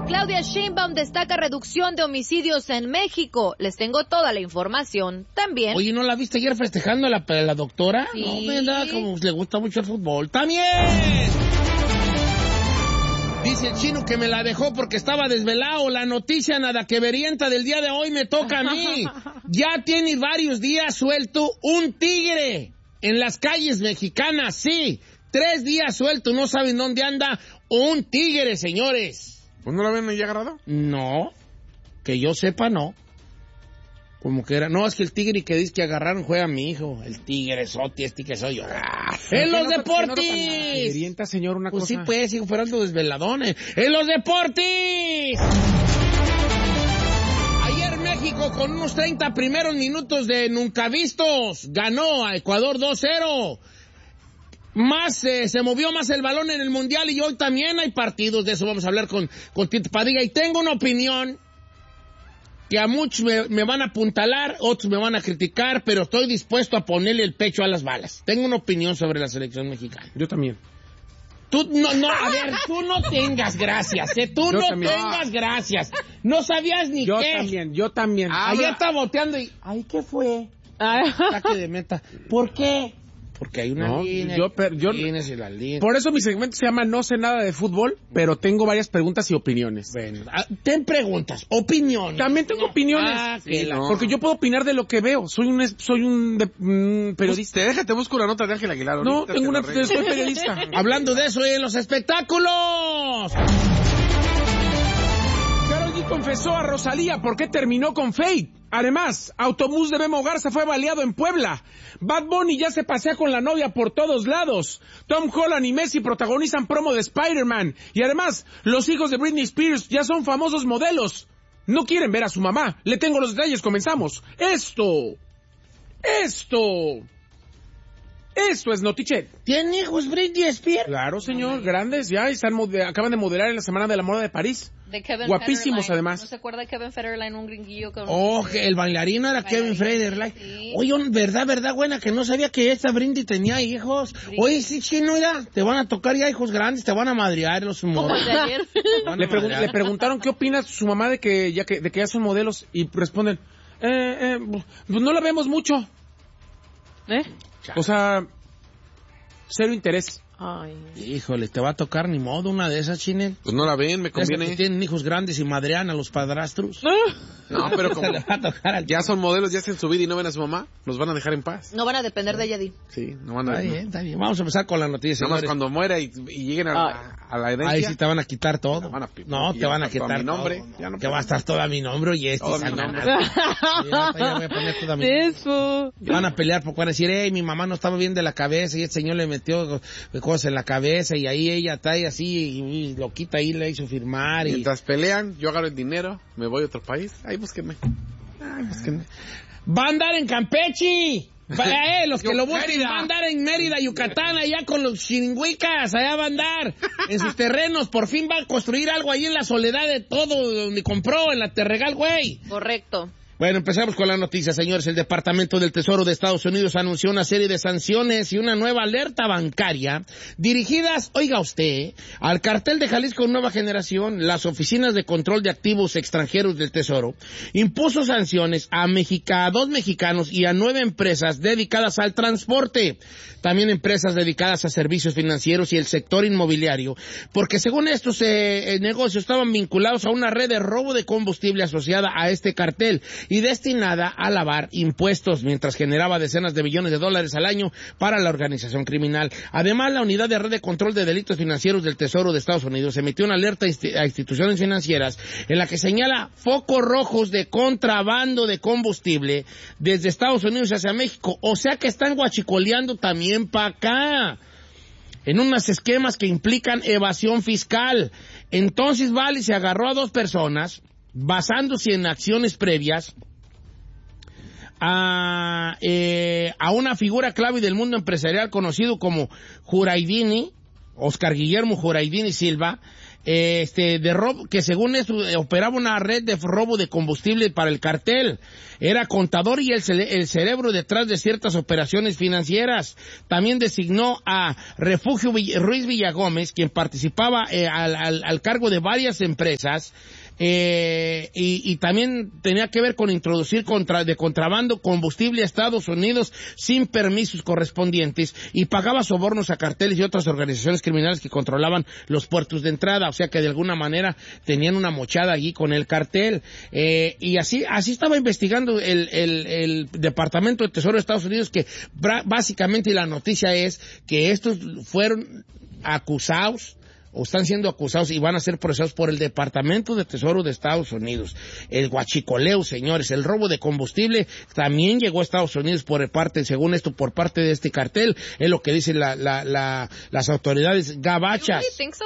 Claudia Sheinbaum destaca reducción de homicidios en México. Les tengo toda la información también. Oye, ¿no la viste ayer festejando a la doctora? Sí. No, ¿verdad? Como le gusta mucho el fútbol. ¡También! Dice el chino que me la dejó porque estaba desvelado. La noticia nada que verienta del día de hoy me toca a mí. Ya tiene varios días suelto un tigre en las calles mexicanas, sí. 3 días suelto, no saben dónde anda un tigre, señores. ¿Pues no lo ven ahí agarrado? No, que yo sepa, no. Como que era, no, es que el tigre que dice que agarraron juega a mi hijo. El tigre sote, que soy yo. ¡En los deportes! Orienta, señor, una pues cosa. Sí, pues, sigo fuera los desveladones. ¡En los deportes! Ayer México, con unos 30 primeros minutos de nunca vistos, ganó a Ecuador 2-0. Se movió más el balón en el Mundial y hoy también hay partidos. De eso vamos a hablar con Tito Padilla. Y tengo una opinión que a muchos me van a apuntalar, otros me van a criticar, pero estoy dispuesto a ponerle el pecho a las balas. Tengo una opinión sobre la selección mexicana. Yo también. Tú no tengas gracias, Tú yo no también. tengas gracias. No sabías ni qué. Yo también. Ayer estaba boteando y... Ay, ¿qué fue? Ataque de meta. ¿Por qué? Porque hay una línea. Y la línea. Por eso mi segmento se llama No sé nada de fútbol, pero tengo varias preguntas y opiniones. Bueno, ten preguntas, opiniones. También tengo opiniones. Porque yo puedo opinar de lo que veo. Soy un periodista. Déjate, busco una nota de Ángel Aguilar. No, soy periodista. Hablando de eso, en los espectáculos. Karol G confesó a Rosalía por qué terminó con Fate. Además, autobús de Memo Garza fue baleado en Puebla. Bad Bunny ya se pasea con la novia por todos lados. Tom Holland y Messi protagonizan promo de Spider-Man. Y además, los hijos de Britney Spears ya son famosos modelos. No quieren ver a su mamá. Le tengo los detalles, comenzamos. Esto es Notichet. ¿Tiene hijos Britney Spears? Claro, señor, grandes ya. Acaban de modelar en la Semana de la Moda de París. De Kevin Guapísimos, Federline. además. ¿No se acuerda de Kevin Federline, un gringuillo con... El bailarino era Kevin Federline. Sí. Oye, verdad, buena, que no sabía que esta Britney tenía hijos. Sí. Oye, sí, chino, mira, te van a tocar ya hijos grandes, te van a madrear los modelos. de ayer. Le preguntaron qué opina su mamá de que ya son modelos y responden, pues no la vemos mucho. O sea, cero interés. Ay. Híjole, te va a tocar ni modo una de esas, Chinel. Pues no la ven, me conviene. Que tienen hijos grandes y madrean a los padrastros. No, pero como le va a tocar ya son modelos, ya hacen su vida y no ven a su mamá, los van a dejar en paz. No van a depender de ella, Di. Sí, no van a... Está bien. Vamos a empezar con la noticia. Nada más cuando muera y lleguen a la herencia. Ahí sí te van a quitar todo. Te van a quitar mi nombre. todo. Ya no que va a estar todo a mi nombre y todo mi nombre. Ya voy a poner todo a mi nombre. Van a pelear porque van a decir, mi mamá no estaba bien de la cabeza y este señor le metió cosas en la cabeza y ahí ella está ahí así y lo quita ahí, le hizo firmar. Mientras pelean, yo agarro el dinero, me voy a otro país. Ahí búsquenme. Va a andar en Campeche. Los que lo busquen van a andar en Mérida, Yucatán, allá con los chiringuicas, allá va a andar en sus terrenos. Por fin va a construir algo ahí en la soledad de todo donde compró, en la Terregal, güey. Correcto. Bueno, empezamos con la noticia, señores. El Departamento del Tesoro de Estados Unidos anunció una serie de sanciones y una nueva alerta bancaria dirigidas, oiga usted, al cartel de Jalisco Nueva Generación. Las oficinas de control de activos extranjeros del Tesoro impuso sanciones a 2 mexicanos y a 9 empresas dedicadas al transporte. También empresas dedicadas a servicios financieros y el sector inmobiliario, porque según estos negocios estaban vinculados a una red de robo de combustible asociada a este cartel y destinada a lavar impuestos, mientras generaba decenas de millones de dólares al año para la organización criminal. Además, la Unidad de Red de Control de Delitos Financieros del Tesoro de Estados Unidos emitió una alerta a instituciones financieras en la que señala focos rojos de contrabando de combustible desde Estados Unidos hacia México. O sea que están guachicoleando también para acá, en unos esquemas que implican evasión fiscal. Entonces, Vale se agarró a 2 personas, basándose en acciones previas, a una figura clave del mundo empresarial conocido como Juraidini, Oscar Guillermo Juraidini Silva, de robo, que según eso operaba una red de robo de combustible para el cartel. Era contador y el cerebro detrás de ciertas operaciones financieras. También designó a Refugio Ruiz Villagómez, quien participaba al cargo de varias empresas. Y también tenía que ver con introducir de contrabando combustible a Estados Unidos sin permisos correspondientes, y pagaba sobornos a carteles y otras organizaciones criminales que controlaban los puertos de entrada. O sea que de alguna manera tenían una mochada allí con el cartel. Y así estaba investigando el Departamento de Tesoro de Estados Unidos, que básicamente la noticia es que estos fueron acusados o están siendo acusados y van a ser procesados por el Departamento de Tesoro de Estados Unidos. El huachicoleo, señores, el robo de combustible también llegó a Estados Unidos según esto, por parte de este cartel. Es lo que dicen las autoridades gabachas. You really think so,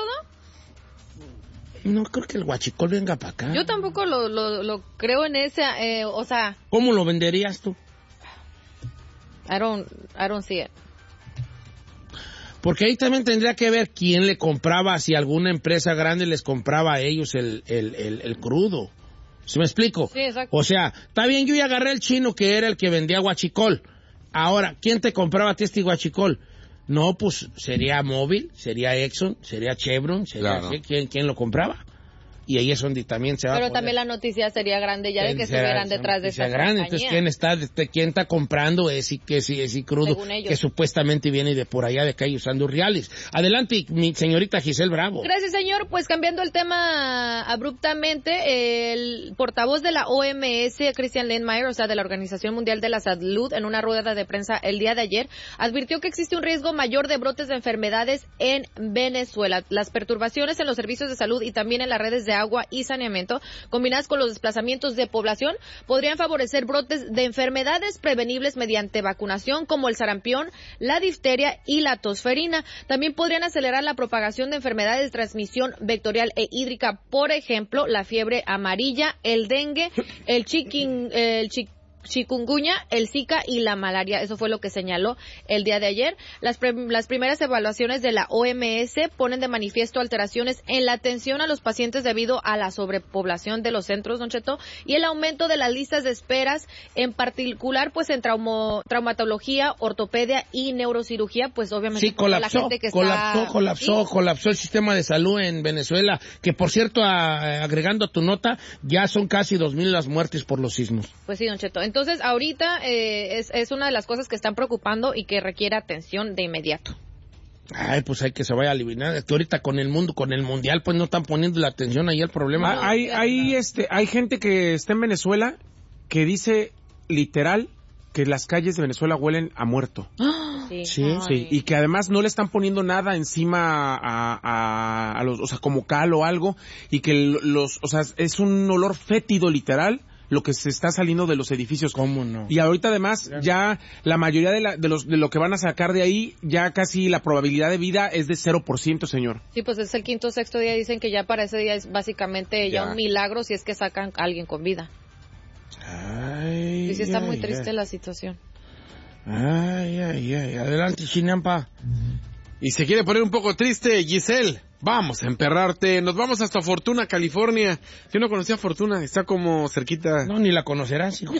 No creo que el huachicol venga para acá. Yo tampoco lo creo en esa, o sea... ¿Cómo lo venderías tú? I don't see it. Porque ahí también tendría que ver quién le compraba, si alguna empresa grande les compraba a ellos el crudo. ¿Sí me explico? Sí, exacto. O sea, está bien, yo ya agarré el chino que era el que vendía guachicol. Ahora, ¿quién te compraba a ti este guachicol? No, pues sería Móvil, sería Exxon, sería Chevron, sería claro. ¿Quién lo compraba? Y ahí es donde también se va Pero a poder. También la noticia sería grande ya de que estuvieran detrás de esa compañía. Entonces, ¿quién está comprando ese crudo Según ellos. que supuestamente viene de por allá de calle usando reales? Adelante, mi señorita Giselle Bravo. Gracias, señor. Pues cambiando el tema abruptamente, el portavoz de la OMS, Christian Lindmeier, o sea, de la Organización Mundial de la Salud, en una rueda de prensa el día de ayer, advirtió que existe un riesgo mayor de brotes de enfermedades en Venezuela. Las perturbaciones en los servicios de salud y también en las redes de agua y saneamiento, combinadas con los desplazamientos de población, podrían favorecer brotes de enfermedades prevenibles mediante vacunación, como el sarampión, la difteria y la tosferina. También podrían acelerar la propagación de enfermedades de transmisión vectorial e hídrica, por ejemplo, la fiebre amarilla, el dengue, el chikungunya, el Zika y la malaria. Eso fue lo que señaló el día de ayer. Las primeras evaluaciones de la OMS ponen de manifiesto alteraciones en la atención a los pacientes debido a la sobrepoblación de los centros, Don Cheto, y el aumento de las listas de esperas, en particular pues en traumatología, ortopedia y neurocirugía, pues obviamente sí, colapsó el sistema de salud en Venezuela, que por cierto, agregando a tu nota, ya son casi 2,000 las muertes por los sismos. Pues sí, Don Cheto. Entonces, ahorita es una de las cosas que están preocupando y que requiere atención de inmediato. Ay, pues hay que se vaya a eliminar. Es que ahorita con el mundial, pues no están poniendo la atención ahí al problema. Hay gente que está en Venezuela que dice literal que las calles de Venezuela huelen a muerto. Sí. Y que además no le están poniendo nada encima a los, o sea, como cal o algo, y que o sea, es un olor fétido literal lo que se está saliendo de los edificios. ¿Cómo no? Y ahorita además ya la mayoría de lo que van a sacar de ahí, ya casi la probabilidad de vida es de 0%, señor. Sí, pues es el quinto o sexto día, dicen que ya para ese día es básicamente ya un milagro si es que sacan a alguien con vida. Ay, y sí está muy triste la situación. Ay. Adelante, Chinampa. Y se quiere poner un poco triste, Giselle. Vamos a emperrarte. Nos vamos hasta Fortuna, California. Yo no conocía Fortuna, está como cerquita. No, ni la conocerás, hijo.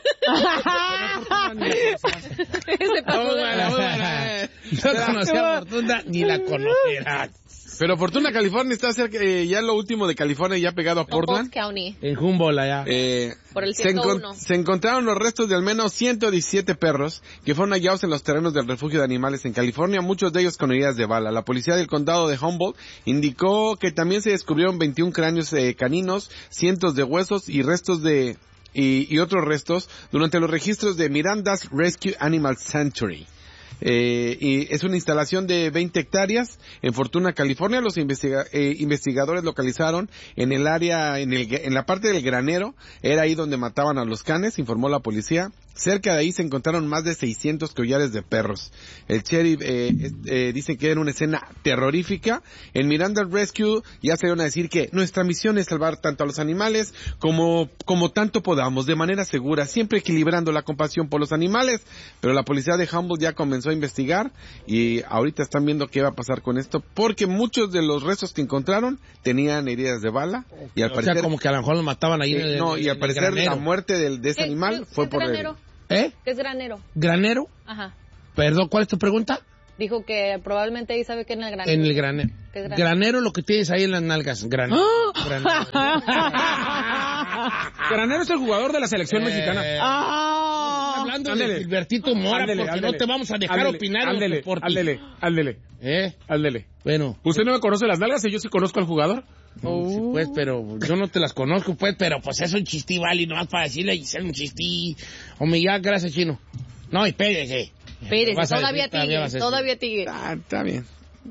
No conocía Fortuna, ni la conocerás. Pero Fortuna, California está cerca, ya lo último de California, ya pegado a Portland. County. En Humboldt, allá. Por el 101. Se encontraron los restos de al menos 117 perros que fueron hallados en los terrenos del refugio de animales en California, muchos de ellos con heridas de bala. La policía del condado de Humboldt indicó que también se descubrieron 21 cráneos caninos, cientos de huesos y restos y otros restos durante los registros de Miranda's Rescue Animal Sanctuary. Y es una instalación de 20 hectáreas en Fortuna, California. Los investigadores localizaron en el área, en la parte del granero, era ahí donde mataban a los canes, informó la policía. Cerca de ahí se encontraron más de 600 collares de perros. El sheriff dice que era una escena terrorífica. En Miranda Rescue ya se van a decir que nuestra misión es salvar tanto a los animales como tanto podamos, de manera segura, siempre equilibrando la compasión por los animales. Pero la policía de Humboldt ya comenzó a investigar y ahorita están viendo qué va a pasar con esto, porque muchos de los restos que encontraron tenían heridas de bala y al parecer, como que a lo mejor lo mataban ahí y al parecer la muerte de ese animal fue por granero? ¿Eh? ¿Qué es granero? ¿Granero? Ajá. Perdón, ¿cuál es tu pregunta? Dijo que probablemente ahí sabe que en el granero. En el granero. ¿Qué es granero? Granero lo que tienes ahí en las nalgas. Granero. Granero es el jugador de la selección mexicana. Hablando de Gilbertito Mora, porque no te vamos a dejar opinar en el deporte. Ándele. Bueno. ¿Usted no me conoce las nalgas y yo sí conozco al jugador? Sí, pues, pero yo no te las conozco, pues, pero pues es un chistí, vale, nomás para decirle y ser un chistí. Hombre, ya, gracias, Chino. No, espérese. Todavía Tigre. Está bien.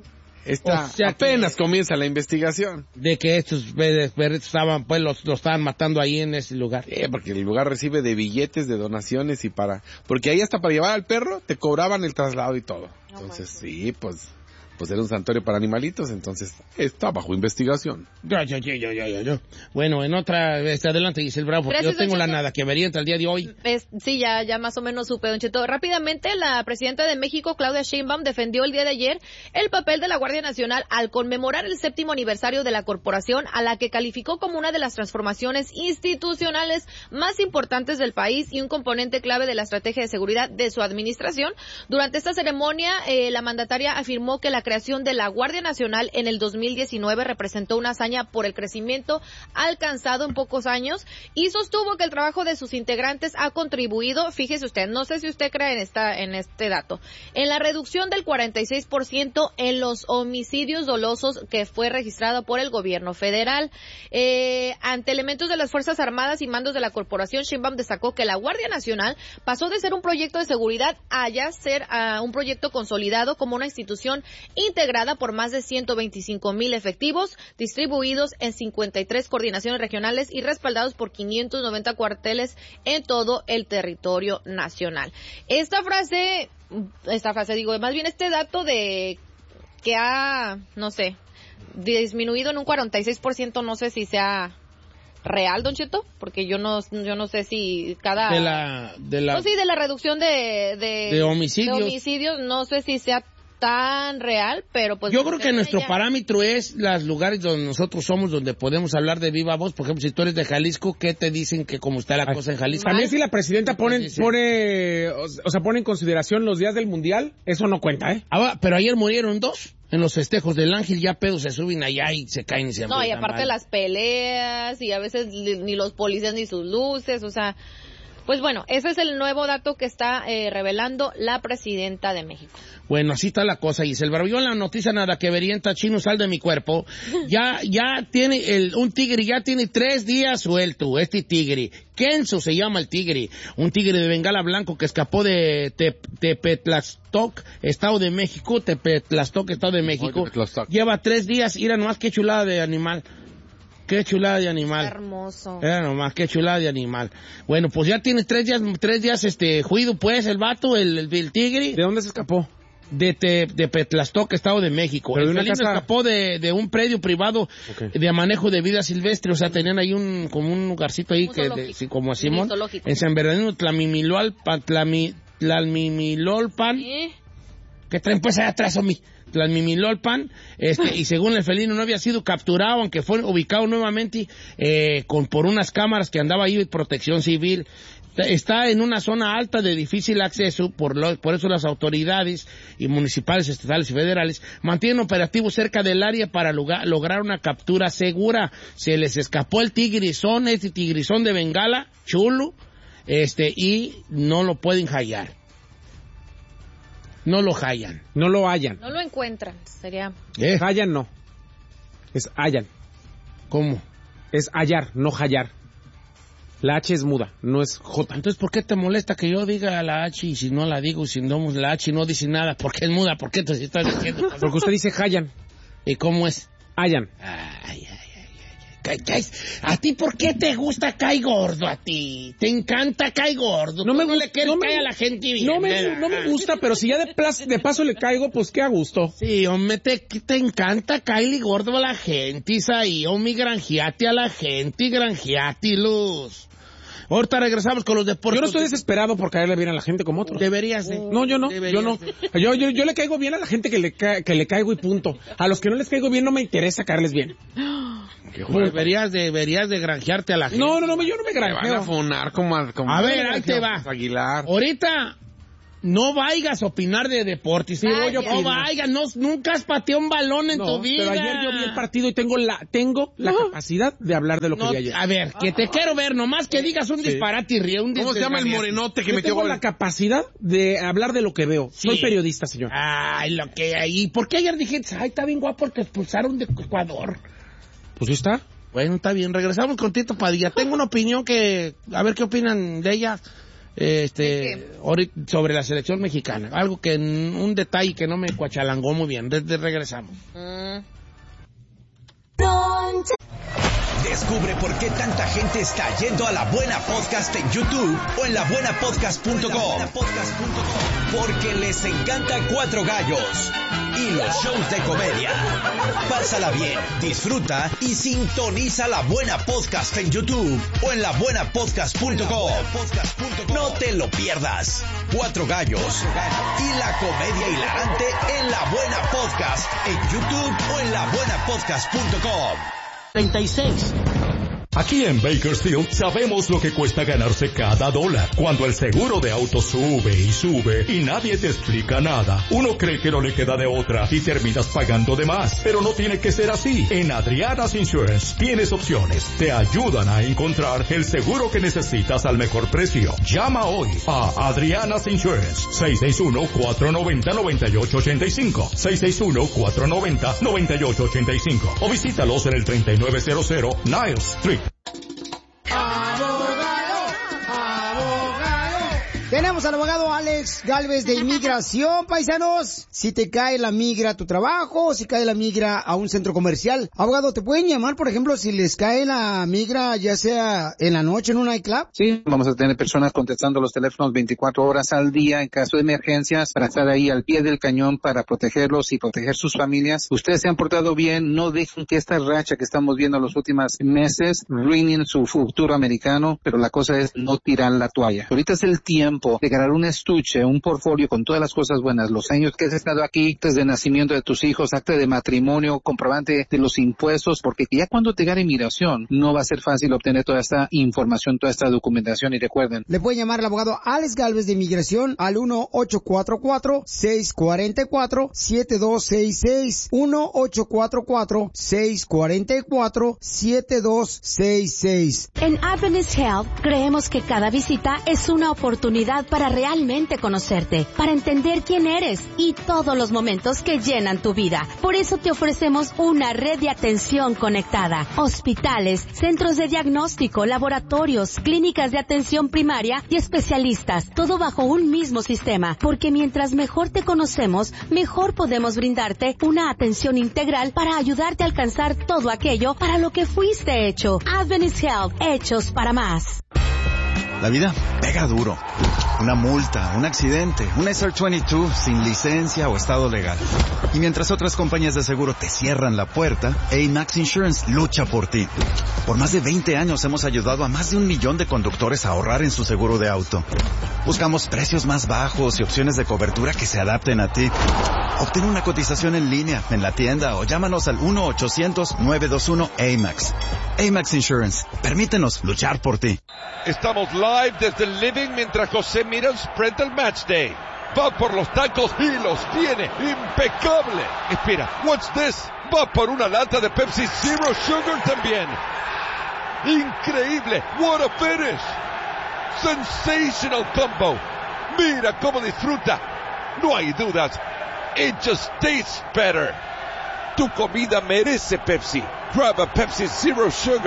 Apenas comienza la investigación. De que estos perritos estaban, pues, los estaban matando ahí en ese lugar. Porque el lugar recibe de billetes, de donaciones y porque ahí hasta para llevar al perro te cobraban el traslado y todo. Entonces, sí, pues era un santuario para animalitos, entonces está bajo investigación. Yo. Bueno, en otra, adelante, Giselle Bravo, porque Gracias, yo tengo la nada que vería hasta el día de hoy. Sí, ya más o menos supe, Don Cheto. Rápidamente, la presidenta de México, Claudia Sheinbaum, defendió el día de ayer el papel de la Guardia Nacional al conmemorar el 7º aniversario de la corporación, a la que calificó como una de las transformaciones institucionales más importantes del país y un componente clave de la estrategia de seguridad de su administración. Durante esta ceremonia, la mandataria afirmó que la creación de la Guardia Nacional en el 2019 representó una hazaña por el crecimiento alcanzado en pocos años y sostuvo que el trabajo de sus integrantes ha contribuido, fíjese usted, no sé si usted cree en este dato, en la reducción del 46% en los homicidios dolosos que fue registrado por el gobierno federal. Ante elementos de las Fuerzas Armadas y mandos de la corporación, Sheinbaum destacó que la Guardia Nacional pasó de ser un proyecto de seguridad a ya ser un proyecto consolidado como una institución integrada por más de 125,000 efectivos, distribuidos en 53 coordinaciones regionales y respaldados por 590 cuarteles en todo el territorio nacional. Esta frase digo, más bien este dato de que ha, no sé, disminuido en un 46%, no sé si sea real, Don Cheto, porque yo no sé si cada de la reducción de homicidios, no sé si sea tan real, pero pues yo creo que nuestro parámetro es los lugares donde nosotros somos, donde podemos hablar de viva voz. Por ejemplo, si tú eres de Jalisco, ¿qué te dicen que cómo está la cosa en Jalisco? También si la presidenta pone en consideración los días del mundial, eso no cuenta, ¿eh? Pero ayer murieron 2 en los festejos del Ángel, ya pedos se suben allá y se caen y se no, y aparte las peleas y a veces ni los policías ni sus luces, o sea, pues bueno, ese es el nuevo dato que está revelando la presidenta de México. Bueno, así está la cosa, Giselle Bravo. Yo en la noticia nada que verienta, Chino, sal de mi cuerpo. Ya tiene un tigre, ya tiene 3 días suelto, este tigre. Kenzo se llama el tigre. Un tigre de Bengala blanco que escapó de Tepetlastoc, Estado de México. Lleva 3 días, mira nomás qué chulada de animal. Qué chulada de animal. Hermoso. Era nomás, qué chulada de animal. Bueno, pues ya tiene 3 días, juido, pues, el vato, el tigre. ¿De dónde se escapó? De Petlastoc, Estado de México. El felino escapó de un predio privado de manejo de vida silvestre, o sea, tenían ahí como un lugarcito ahí como a Simón, en San Bernardino, Tlalmimilolpan, que traen pues allá atrás a mí. Tlalmimilolpan, y según el felino no había sido capturado, aunque fue ubicado nuevamente por unas cámaras que andaba ahí de protección civil. Está en una zona alta de difícil acceso, por eso las autoridades y municipales, estatales y federales mantienen operativos cerca del área para lograr una captura segura. Se les escapó el tigrizón de Bengala, chulo, y no lo pueden hallar. No lo hallan. No lo hallan. No lo encuentran, sería. Hallan no. Es hallan. ¿Cómo? Es hallar, no hallar. La H es muda, no es J. Entonces, ¿por qué te molesta que yo diga la H y si no la digo, si no la H no dice nada? ¿Por qué es muda? ¿Por qué te estás diciendo? Porque usted dice hallan. ¿Y cómo es? Hallan. Ay. ¿A ti por qué te gusta Cae Gordo a ti? ¿Te encanta Cae Gordo? No le quieres caer a la gente bien. No me gusta, pero si ya de paso le caigo, pues qué a gusto. Sí, hombre, te encanta Kylie Gordo a la gente, Isaí, hombre, granjeate a la gente, granjeate, Luz. Ahorita regresamos con los deportes. Yo no estoy desesperado por caerle bien a la gente como otros. Deberías de. No, yo no. Yo le caigo bien a la gente que le caigo y punto. A los que no les caigo bien no me interesa caerles bien. Deberías de granjearte a la gente. No, yo no me granjeo. Van a fonar como a ver, ahí te va. Aguilar. Ahorita no vayas a opinar de deportes. No vayas, nunca has pateado un balón en tu vida. Pero ayer yo vi el partido y tengo la capacidad de hablar de lo que vi ayer. A ver, que te quiero ver, nomás que digas un disparate y ríe. ¿Cómo se llama el morenote que metió gol? Tengo la capacidad de hablar de lo que veo. Sí. Soy periodista, señor. Ay, lo que hay. ¿Por qué ayer dijiste, está bien guapo porque expulsaron de Ecuador? Pues sí está. Bueno, está bien. Regresamos con Tito Padilla. Tengo una opinión a ver qué opinan de ella. Sobre la selección mexicana. Algo que, un detalle que no me cuachalangó muy bien. Regresamos. Descubre por qué tanta gente está yendo a La Buena Podcast en YouTube o en labuenapodcast.com. Porque les encanta Cuatro Gallos y los shows de comedia. Pásala bien, disfruta y sintoniza La Buena Podcast en YouTube o en labuenapodcast.com. No te lo pierdas. Cuatro Gallos y la comedia hilarante en La Buena Podcast en YouTube o en labuenapodcast.com. 36. Aquí en Bakersfield sabemos lo que cuesta ganarse cada dólar. Cuando el seguro de auto sube y sube y nadie te explica nada, uno cree que no le queda de otra y terminas pagando de más. Pero no tiene que ser así. En Adriana's Insurance tienes opciones. Te ayudan a encontrar el seguro que necesitas al mejor precio. Llama hoy a Adriana's Insurance. 661-490-9885. 661-490-9885. O visítalos en el 3900 Niles Street. Tenemos al abogado Alex Galvez de Inmigración, paisanos. Si te cae la migra a tu trabajo, si cae la migra a un centro comercial. Abogado, ¿te pueden llamar, por ejemplo, si les cae la migra, ya sea en la noche en un nightclub? Sí, vamos a tener personas contestando los teléfonos 24 horas al día en caso de emergencias para estar ahí al pie del cañón para protegerlos y proteger sus familias. Ustedes se han portado bien, no dejen que esta racha que estamos viendo en los últimos meses ruinen su futuro americano, pero la cosa es no tirar la toalla. Ahorita es el tiempo de ganar un estuche, un portfolio con todas las cosas buenas, los años que has estado aquí, actas de nacimiento de tus hijos, acta de matrimonio, comprobante de los impuestos, porque ya cuando te gane inmigración no va a ser fácil obtener toda esta información, toda esta documentación. Y recuerden, le pueden llamar al abogado Alex Galvez de Inmigración al 1-844-644-7266, 1-844-644-7266. En Adventist Health creemos que cada visita es una oportunidad para realmente conocerte, para entender quién eres y todos los momentos que llenan tu vida. Por eso te ofrecemos una red de atención conectada, hospitales, centros de diagnóstico, laboratorios, clínicas de atención primaria y especialistas, todo bajo un mismo sistema, porque mientras mejor te conocemos, mejor podemos brindarte una atención integral para ayudarte a alcanzar todo aquello para lo que fuiste hecho. Adventist Health, hechos para más. La vida pega duro. Una multa, un accidente, un SR22 sin licencia o estado legal. Y mientras otras compañías de seguro te cierran la puerta, AMAX Insurance lucha por ti. Por más de 20 años hemos ayudado a más de 1 millón de conductores a ahorrar en su seguro de auto. Buscamos precios más bajos y opciones de cobertura que se adapten a ti. Obtén una cotización en línea, en la tienda o llámanos al 1-800-921-AMAX. AMAX Insurance. Permítenos luchar por ti. Estamos live desde el living mientras José mira el spread del match day. Va por los tacos y los tiene. Impecable. Espera, what's this? Va por una lata de Pepsi Zero Sugar también. Increíble. What a finish. Sensational combo. Mira cómo disfruta. No hay dudas. It just tastes better. Tu comida merece Pepsi. Grab a Pepsi Zero Sugar.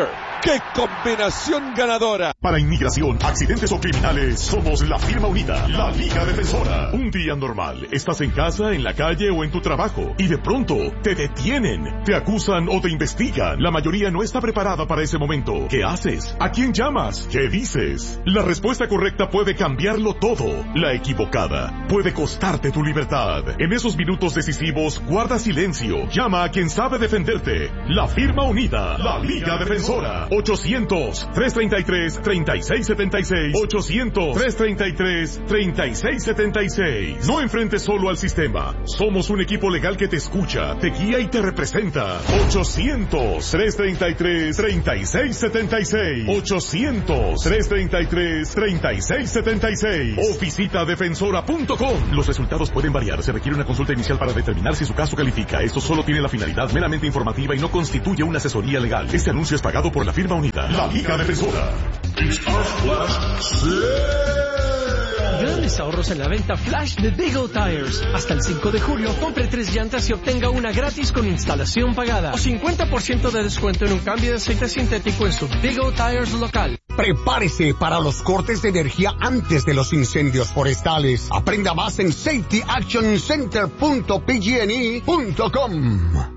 ¡Qué combinación ganadora! Para inmigración, accidentes o criminales, somos la firma unida, la Liga Defensora. Un día normal, estás en casa, en la calle o en tu trabajo, y de pronto te detienen, te acusan o te investigan. La mayoría no está preparada para ese momento. ¿Qué haces? ¿A quién llamas? ¿Qué dices? La respuesta correcta puede cambiarlo todo. La equivocada puede costarte tu libertad. En esos minutos decisivos, guarda silencio. Llama a quien sabe defenderte. La firma unida, la Liga Defensora. 800-333-3676. 800-333-3676. No enfrentes solo al sistema. Somos un equipo legal que te escucha, te guía y te representa. 800-333-3676. 800-333-3676. O visita defensora.com. Los resultados pueden variar. Se requiere una consulta inicial para determinar si su caso califica. Esto solo tiene la finalidad meramente informativa y no constituye una asesoría legal. Este anuncio es pagado por la firma unida, la Liga Defensora. Grandes ahorros en la venta flash de Big O Tires. Hasta el 5 de julio, compre 3 llantas y obtenga una gratis con instalación pagada. O 50% de descuento en un cambio de aceite sintético en su Big O Tires local. Prepárese para los cortes de energía antes de los incendios forestales. Aprenda más en safetyactioncenter.pgne.com.